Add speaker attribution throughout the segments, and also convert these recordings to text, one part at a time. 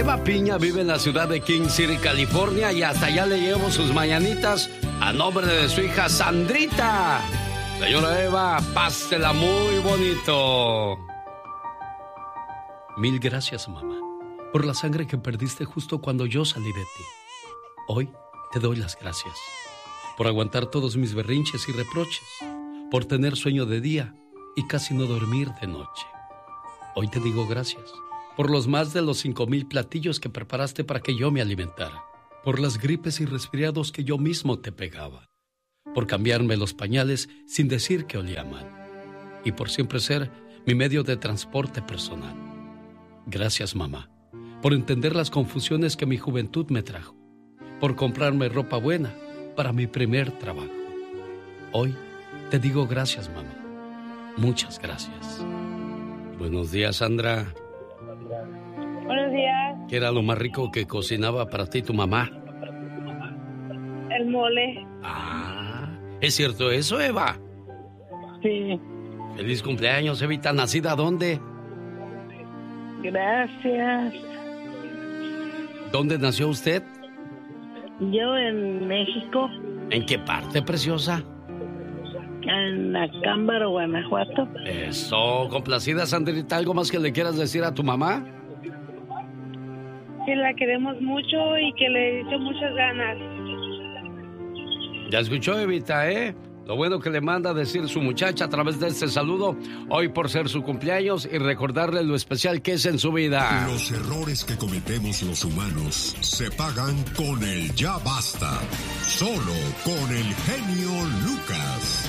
Speaker 1: Eva Piña vive en la ciudad de King City, California, y hasta allá le llevo sus mañanitas a nombre de su hija Sandrita. Señora Eva, pásela muy bonito. Mil gracias, mamá, por la sangre que perdiste justo cuando yo salí de ti. Hoy te doy las gracias por aguantar todos mis berrinches y reproches, por tener sueño de día y casi no dormir de noche. Hoy te digo gracias por los más de los 5,000 platillos que preparaste para que yo me alimentara, por las gripes y resfriados que yo mismo te pegaba, por cambiarme los pañales sin decir que olía mal, y por siempre ser mi medio de transporte personal. Gracias, mamá, por entender las confusiones que mi juventud me trajo, por comprarme ropa buena para mi primer trabajo. Hoy te digo gracias, mamá. Muchas gracias. Buenos días, Sandra.
Speaker 2: Buenos días.
Speaker 1: ¿Qué era lo más rico que cocinaba para ti tu mamá?
Speaker 2: El mole.
Speaker 1: Ah, ¿es cierto eso, Eva?
Speaker 2: Sí.
Speaker 1: Feliz cumpleaños, Evita. ¿Nacida dónde?
Speaker 2: Gracias.
Speaker 1: ¿Dónde nació usted?
Speaker 2: Yo en México.
Speaker 1: ¿En qué parte, preciosa?
Speaker 2: En Acámbaro, Guanajuato.
Speaker 1: Eso, complacida, Sandrita. ¿Algo más que le quieras decir a tu mamá?
Speaker 2: Que la queremos mucho y que le echo muchas ganas.
Speaker 1: Ya escuchó, Evita, ¿eh? Lo bueno que le manda a decir su muchacha a través de este saludo, hoy por ser su cumpleaños y recordarle lo especial que es en su vida.
Speaker 3: Los errores que cometemos los humanos se pagan con el ya basta. Solo con el genio Lucas.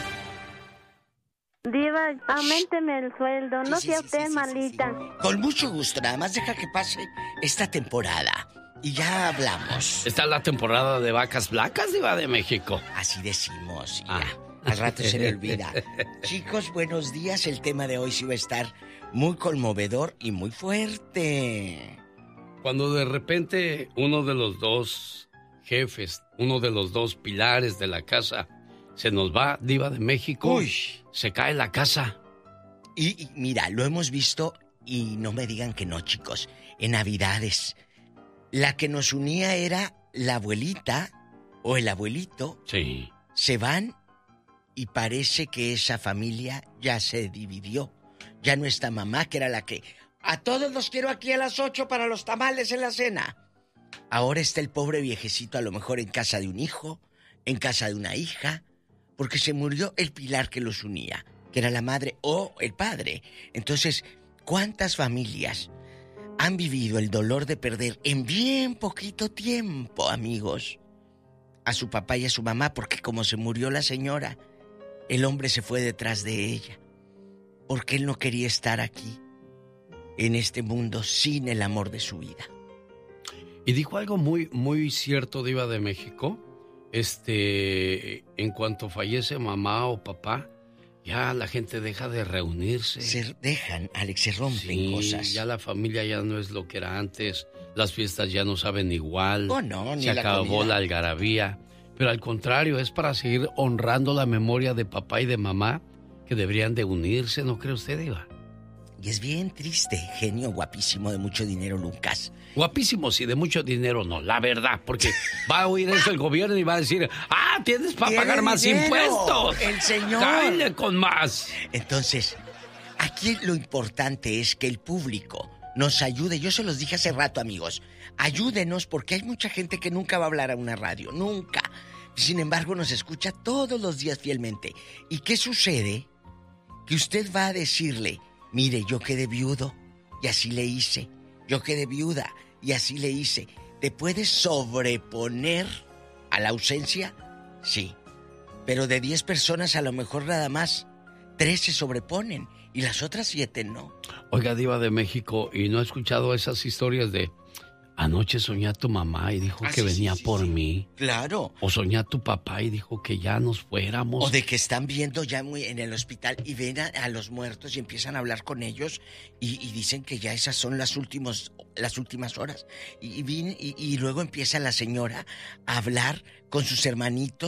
Speaker 4: Diva, auménteme el sueldo, no sea usted malita.
Speaker 5: Con mucho gusto, nada más deja que pase esta temporada. Y ya hablamos.
Speaker 1: Está la temporada de vacas flacas, Diva de México.
Speaker 5: Así decimos, ya. Al rato se le olvida. Chicos, buenos días. El tema de hoy sí va a estar muy conmovedor y muy fuerte.
Speaker 1: Cuando de repente uno de los dos jefes, uno de los dos pilares de la casa, se nos va, Diva de México.
Speaker 5: Uy.
Speaker 1: Se cae la casa.
Speaker 5: Y mira, lo hemos visto y no me digan que no, chicos. En Navidades, la que nos unía era la abuelita o el abuelito.
Speaker 1: Sí.
Speaker 5: Se van y parece que esa familia ya se dividió. Ya no está mamá, que era la que... A todos los quiero aquí a las 8 para los tamales en la cena. Ahora está el pobre viejecito a lo mejor en casa de un hijo, en casa de una hija, porque se murió el pilar que los unía, que era la madre o el padre. Entonces, ¿cuántas familias han vivido el dolor de perder en bien poquito tiempo, amigos, a su papá y a su mamá? Porque como se murió la señora, el hombre se fue detrás de ella, porque él no quería estar aquí, en este mundo, sin el amor de su vida.
Speaker 1: Y dijo algo muy, muy cierto, Diva de México. En cuanto fallece mamá o papá, ya la gente deja de reunirse.
Speaker 5: Se dejan, Alex, se rompen cosas.
Speaker 1: Ya la familia ya no es lo que era antes. Las fiestas ya no saben igual.
Speaker 5: Oh, no, ni
Speaker 1: se
Speaker 5: la
Speaker 1: acabó
Speaker 5: comida.
Speaker 1: la algarabía. Pero al contrario, es para seguir honrando la memoria de papá y de mamá, que deberían de unirse, ¿no cree usted, Diva?
Speaker 5: Y es bien triste, genio guapísimo de mucho dinero, Lucas.
Speaker 1: Guapísimo, sí, de mucho dinero no, la verdad, porque va a oír eso el gobierno y va a decir, tienes para pagar más
Speaker 5: dinero,
Speaker 1: impuestos.
Speaker 5: el señor.
Speaker 1: Cállale con más.
Speaker 5: Entonces, aquí lo importante es que el público nos ayude. Yo se los dije hace rato, amigos. Ayúdenos, porque hay mucha gente que nunca va a hablar a una radio, nunca. Sin embargo, nos escucha todos los días fielmente. ¿Y qué sucede? Que usted va a decirle, mire, yo quedé viudo y así le hice. Yo quedé viuda y así le hice. ¿Te puedes sobreponer a la ausencia? Sí. Pero de 10 personas a lo mejor nada más 3 se sobreponen y las otras 7 no.
Speaker 1: Oiga, Diva de México, ¿y no ha escuchado esas historias de anoche soñé a tu mamá y dijo que venía por mí?
Speaker 5: Claro.
Speaker 1: O soñé a tu papá y dijo que ya nos fuéramos.
Speaker 5: O de que están viendo ya muy en el hospital y ven a los muertos y empiezan a hablar con ellos y dicen que ya esas son las últimas horas. Y luego empieza la señora a hablar con sus hermanitos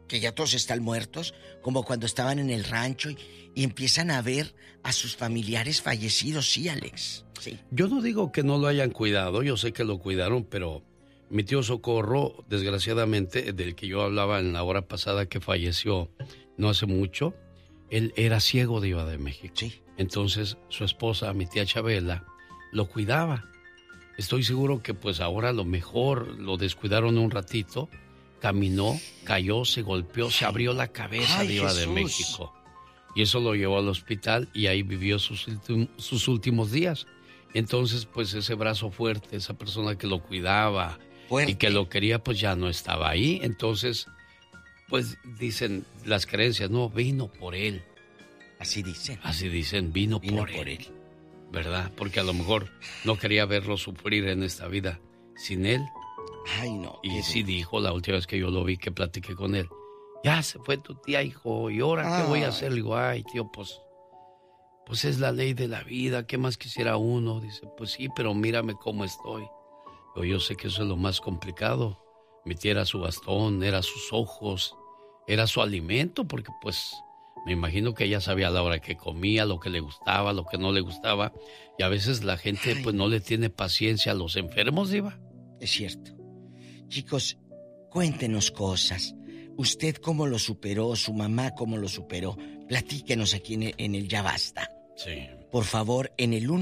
Speaker 5: que ya todos están muertos, como cuando estaban en el rancho y empiezan a ver a sus familiares fallecidos, sí, Alex. Sí.
Speaker 1: Yo no digo que no lo hayan cuidado, yo sé que lo cuidaron, pero mi tío Socorro, desgraciadamente, del que yo hablaba en la hora pasada que falleció no hace mucho, él era ciego, Diva de México.
Speaker 5: Sí.
Speaker 1: Entonces su esposa, mi tía Chabela, lo cuidaba. Estoy seguro que pues ahora a lo mejor lo descuidaron un ratito, caminó, cayó, se golpeó, se abrió la cabeza, Diva de México. Y eso lo llevó al hospital y ahí vivió sus últimos días. Entonces, pues ese brazo fuerte, esa persona que lo cuidaba y que lo quería, pues ya no estaba ahí. Entonces, pues dicen las creencias, no, vino por él.
Speaker 5: Así dicen.
Speaker 1: Así dicen, vino por él. ¿Verdad? Porque a lo mejor no quería verlo sufrir en esta vida sin él.
Speaker 5: Ay, no.
Speaker 1: Y sí dijo la última vez que yo lo vi, que platiqué con él. Ya se fue tu tía, hijo, ¿y ahora qué voy a hacer? Le digo, ay, tío, pues es la ley de la vida, ¿qué más quisiera uno? Dice, pues sí, pero mírame cómo estoy. Yo sé que eso es lo más complicado. Mi tía era su bastón, era sus ojos, era su alimento, porque pues me imagino que ella sabía a la hora que comía, lo que le gustaba, lo que no le gustaba. Y a veces la gente pues no le tiene paciencia a los enfermos, Diva.
Speaker 5: Es cierto. Chicos, cuéntenos cosas. ¿Usted cómo lo superó? ¿Su mamá cómo lo superó? Platíquenos aquí en el Ya Basta.
Speaker 1: Sí.
Speaker 5: Por favor, en el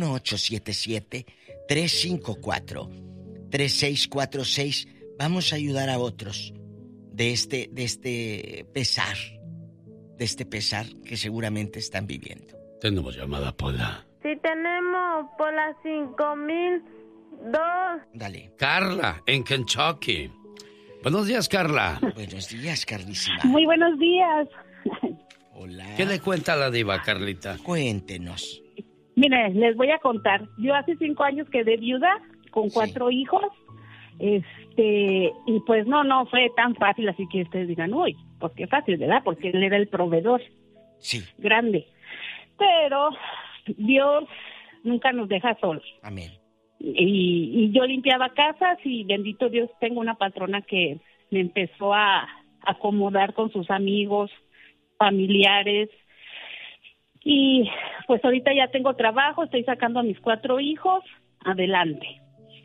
Speaker 5: 1877-354-3646 vamos a ayudar a otros de este pesar que seguramente están viviendo.
Speaker 1: Tenemos llamada, Pola.
Speaker 4: Sí, tenemos Pola 5002.
Speaker 5: Dale.
Speaker 1: Carla, en Kentucky. Buenos días, Carla.
Speaker 5: Buenos días, Carlísima.
Speaker 2: Muy buenos días.
Speaker 5: Hola.
Speaker 1: ¿Qué le cuenta la diva, Carlita?
Speaker 5: Cuéntenos.
Speaker 2: Mire, les voy a contar. Yo hace 5 años quedé viuda con 4 hijos. Y pues no fue tan fácil, así que ustedes digan, uy, pues qué fácil, ¿verdad? Porque él era el proveedor.
Speaker 5: Sí.
Speaker 2: Grande. Pero Dios nunca nos deja solos.
Speaker 5: Amén.
Speaker 2: Y yo limpiaba casas y bendito Dios, tengo una patrona que me empezó a acomodar con sus amigos, familiares. Y pues ahorita ya tengo trabajo, estoy sacando a mis 4 hijos adelante.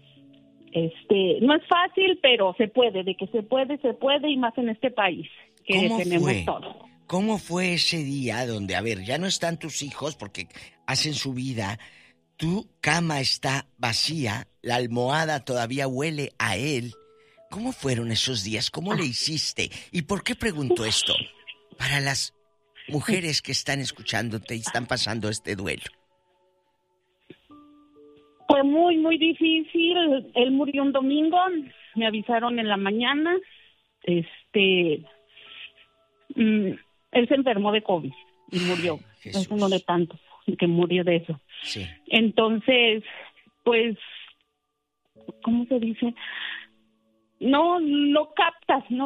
Speaker 2: No es fácil, pero se puede, de que se puede, y más en este país, que tenemos todo.
Speaker 5: ¿Cómo fue ese día donde, a ver, ya no están tus hijos porque hacen su vida, tu cama está vacía, la almohada todavía huele a él? ¿Cómo fueron esos días? ¿Cómo le hiciste? ¿Y por qué pregunto esto? Para las mujeres que están escuchándote y están pasando este duelo.
Speaker 2: Fue muy, muy difícil. Él murió un domingo, me avisaron en la mañana. Él se enfermó de COVID y murió. Es uno de tantos que murió de eso.
Speaker 5: Sí.
Speaker 2: Entonces, pues, ¿cómo se dice? No captas. No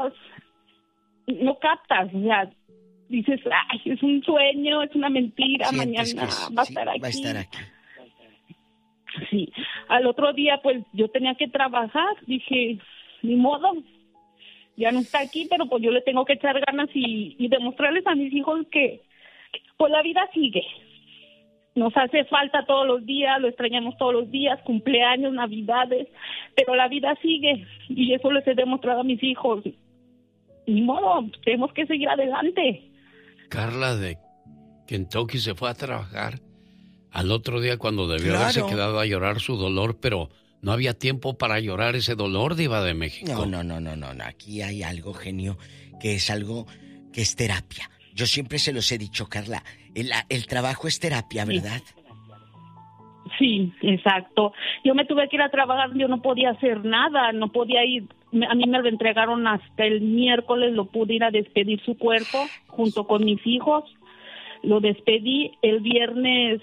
Speaker 2: captas, o sea, dices, ay, es un sueño, es una mentira, mañana va a estar aquí.
Speaker 5: Va a estar aquí.
Speaker 2: Sí, al otro día pues yo tenía que trabajar, dije, ni modo, ya no está aquí, pero pues yo le tengo que echar ganas y demostrarles a mis hijos que pues la vida sigue. Nos hace falta todos los días, lo extrañamos todos los días, cumpleaños, navidades, pero la vida sigue y eso les he demostrado a mis hijos. Ni modo, tenemos que seguir adelante.
Speaker 1: Carla de Kentucky se fue a trabajar al otro día cuando debió haberse quedado a llorar su dolor, pero no había tiempo para llorar ese dolor, Diva de México.
Speaker 5: No. Aquí hay algo, genio, que es algo que es terapia. Yo siempre se los he dicho, Carla, el trabajo es terapia, ¿verdad?
Speaker 2: Sí, exacto. Yo me tuve que ir a trabajar, yo no podía hacer nada, no podía ir. A mí me lo entregaron hasta el miércoles, lo pude ir a despedir su cuerpo junto con mis hijos. Lo despedí el viernes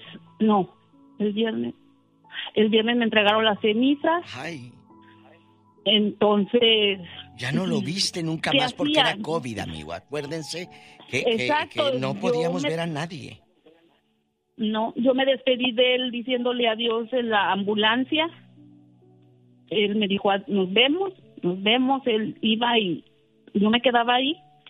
Speaker 2: me entregaron las cenizas.
Speaker 5: Ay.
Speaker 2: Entonces...
Speaker 5: Ya no lo viste nunca más porque era COVID, amigo. Acuérdense que no podíamos ver a nadie.
Speaker 2: No, yo me despedí de él diciéndole adiós en la ambulancia. Él me dijo, nos vemos. Él iba y yo me quedaba ahí.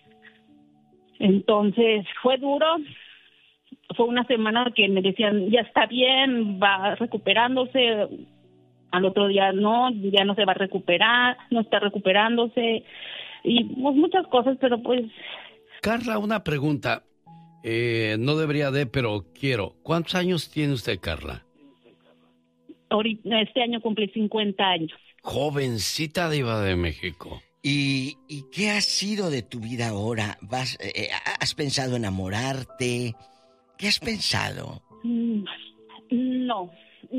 Speaker 2: Entonces fue duro. Fue una semana que me decían, ya está bien, va recuperándose. Al otro día no, ya no se va a recuperar, no está recuperándose. Y pues, muchas cosas, pero pues...
Speaker 1: Carla, una pregunta. No debería pero quiero. ¿Cuántos años tiene usted, Carla?
Speaker 2: Ahorita, este año cumple 50 años.
Speaker 1: Jovencita diva de México.
Speaker 5: ¿Y qué ha sido de tu vida ahora? ¿Has pensado enamorarte? ¿Qué has pensado?
Speaker 2: No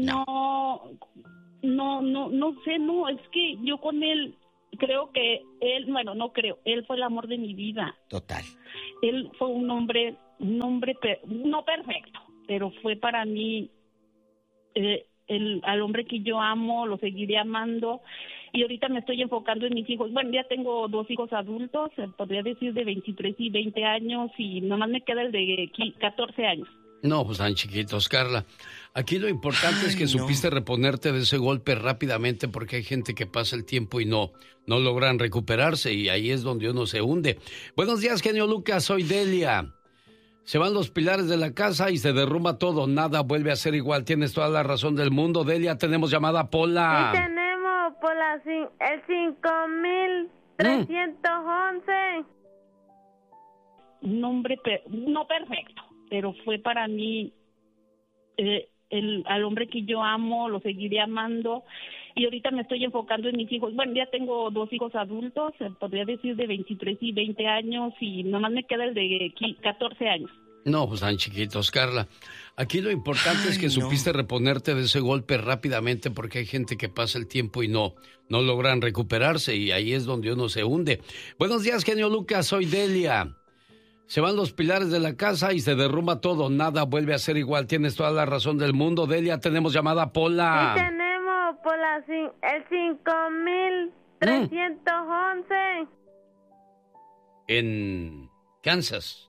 Speaker 2: sé, no, es que yo con él creo que él, bueno, no creo, él fue el amor de mi vida.
Speaker 5: Total.
Speaker 2: Él fue un hombre no perfecto, pero fue para mí al hombre que yo amo, lo seguiré amando. Y ahorita me estoy enfocando en mis hijos. Bueno, ya tengo 2 hijos adultos, podría decir de 23 y 20 años, y nomás me queda el de 14 años.
Speaker 1: No, pues tan chiquitos, Carla. Aquí lo importante es que supiste reponerte de ese golpe rápidamente, porque hay gente que pasa el tiempo y no logran recuperarse, y ahí es donde uno se hunde. Buenos días, genio Lucas, soy Delia. Se van los pilares de la casa y se derrumba todo, nada vuelve a ser igual. Tienes toda la razón del mundo, Delia. Tenemos llamada, Pola.
Speaker 4: Sí, tenemos Pola, el 5311.
Speaker 2: Un hombre no perfecto, pero fue para mí al hombre que yo amo, lo seguiré amando. Y ahorita me estoy enfocando en mis hijos. Bueno, ya tengo 2 hijos adultos, podría decir de 23 y 20 años, y nomás me queda el de 14 años.
Speaker 1: No, pues tan chiquitos, Carla. Aquí lo importante es que supiste reponerte de ese golpe rápidamente, porque hay gente que pasa el tiempo y no logran recuperarse, y ahí es donde uno se hunde. Buenos días, genio Lucas, soy Delia. Se van los pilares de la casa y se derrumba todo, nada vuelve a ser igual. Tienes toda la razón del mundo, Delia. Tenemos llamada, Pola.
Speaker 4: Sí, tenemos Pola, el 5311.
Speaker 1: En Kansas.